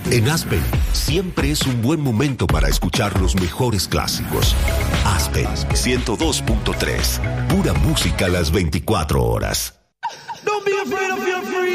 En Aspen, siempre es un buen momento para escuchar los mejores clásicos. Aspen 102.3. Pura música a las 24 horas. Don't be afraid of your